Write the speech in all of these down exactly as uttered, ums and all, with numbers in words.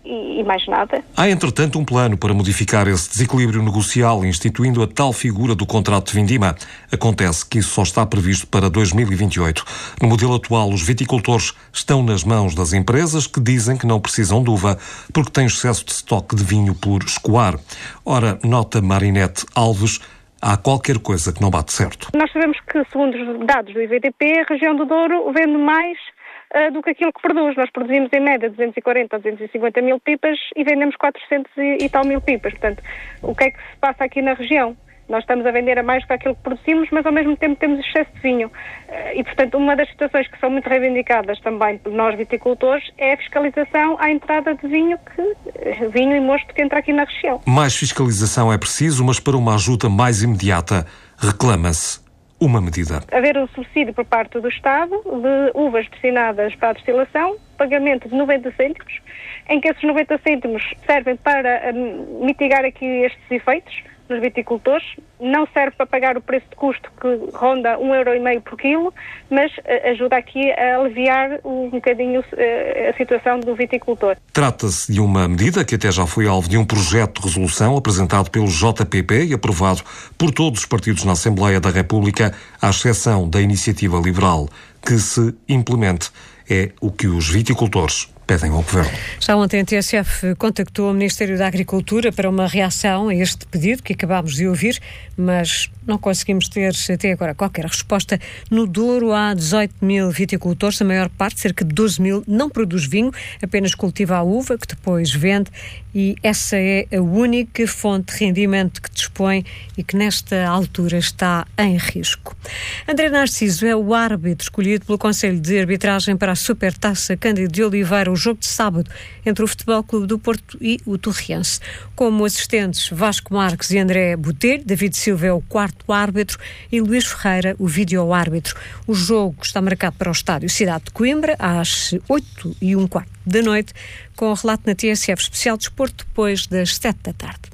e, e mais nada. Há, entretanto, um plano para modificar esse desequilíbrio negocial, instituindo a tal figura do contrato de vindima. Acontece que isso só está previsto para dois mil e vinte e oito. No modelo atual, os viticultores estão nas mãos das empresas que dizem que não precisam de uva porque têm excesso de estoque de vinho por escoar. Ora, nota Marinete Alves, há qualquer coisa que não bate certo. Nós sabemos que, segundo os dados do I V D P, a região do Douro vende mais uh, do que aquilo que produz. Nós produzimos em média duzentos e quarenta a duzentos e cinquenta mil pipas e vendemos quatrocentos e, e tal mil pipas. Portanto, o que é que se passa aqui na região? Nós estamos a vender a mais do que aquilo que produzimos, mas ao mesmo tempo temos excesso de vinho. E, portanto, uma das situações que são muito reivindicadas também por nós viticultores é a fiscalização à entrada de vinho, que, vinho e mosto que entra aqui na região. Mais fiscalização é preciso, mas para uma ajuda mais imediata, reclama-se uma medida. Haver um subsídio por parte do Estado de uvas destinadas para a destilação, pagamento de noventa cêntimos, em que esses noventa cêntimos servem para um, mitigar aqui estes efeitos nos viticultores, não serve para pagar o preço de custo que ronda um euro e meio por quilo, mas uh, ajuda aqui a aliviar um bocadinho uh, a situação do viticultor. Trata-se de uma medida que até já foi alvo de um projeto de resolução apresentado pelo J P P e aprovado por todos os partidos na Assembleia da República, à exceção da Iniciativa Liberal, que se implemente. É o que os viticultores pedem ao Governo. Já ontem a T S F contactou o Ministério da Agricultura para uma reação a este pedido que acabámos de ouvir, mas não conseguimos ter até agora qualquer resposta. No Douro há dezoito mil viticultores, a maior parte, cerca de doze mil, não produz vinho, apenas cultiva a uva, que depois vende, e essa é a única fonte de rendimento que dispõe e que nesta altura está em risco. André Narciso é o árbitro escolhido pelo Conselho de Arbitragem para a Supertaça Cândido de Oliveira, o jogo de sábado entre o Futebol Clube do Porto e o Torriense. Como assistentes Vasco Marques e André Botelho, David Silva é o quarto árbitro e Luís Ferreira o vídeo-árbitro. O jogo está marcado para o estádio Cidade de Coimbra às oito e um quarto da noite, com o relato na T S F Especial Desporto depois das sete da tarde.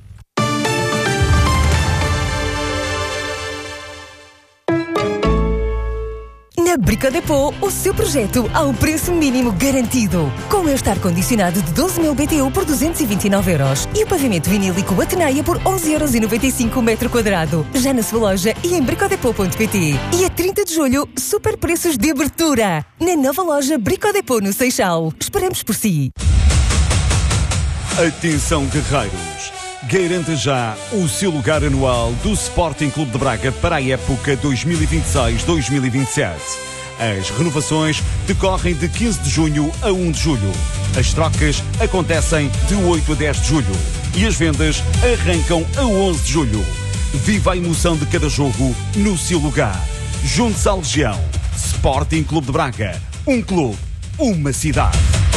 Na Brico Dépôt, o seu projeto ao preço mínimo garantido. Com este ar-condicionado de doze mil B T U por duzentos e vinte e nove euros e o pavimento vinílico Atenaia por onze euros e noventa e cinco o metro quadrado. Já na sua loja e em bricodepot ponto pt. E a trinta de julho, super preços de abertura. Na nova loja Brico Dépôt no Seixal. Esperamos por si. Atenção, guerreiros! Garanta já o seu lugar anual do Sporting Clube de Braga para a época dois mil e vinte e seis dois mil e vinte e sete. As renovações decorrem de quinze de junho a um de julho. As trocas acontecem de oito a dez de julho. E as vendas arrancam a onze de julho. Viva a emoção de cada jogo no seu lugar. Junte-se à Legião. Sporting Clube de Braga. Um clube, uma cidade.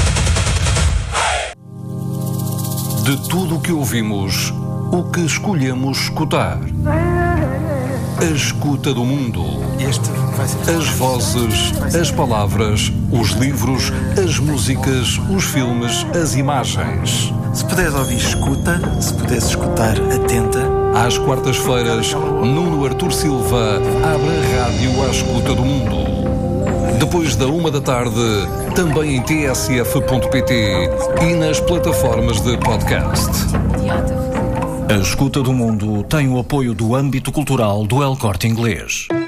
De tudo o que ouvimos, o que escolhemos escutar. A escuta do mundo. As vozes, as palavras, os livros, as músicas, os filmes, as imagens. Se puderes ouvir, escuta. Se puderes escutar, atenta. Às quartas-feiras, Nuno Artur Silva abre a rádio à escuta do mundo. Depois da uma da tarde, também em t s f ponto p t e nas plataformas de podcast. A Escuta do Mundo tem o apoio do âmbito cultural do El Corte Inglês.